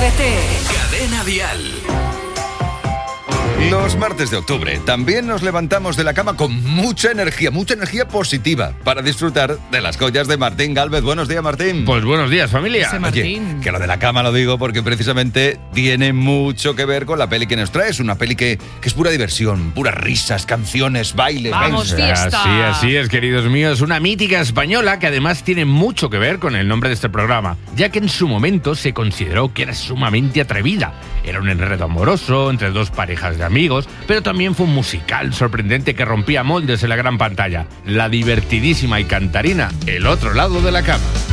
Atrévete. Cadena Dial. Los martes de octubre también nos levantamos de la cama con mucha energía positiva para disfrutar de las joyas de Martín Gálvez. Buenos días, Martín. Pues buenos días, familia. Oye, que lo de la cama lo digo porque precisamente tiene mucho que ver con la peli que nos traes. Una peli que es pura diversión, puras risas, canciones, bailes. ¡Vamos, fiesta! Así es, queridos míos. Una mítica española que además tiene mucho que ver con el nombre de este programa, ya que en su momento se consideró que era sumamente atrevida. Era un enredo amoroso entre dos parejas de amigos, pero también fue un musical sorprendente que rompía moldes en la gran pantalla. La divertidísima y cantarina El otro lado de la cama.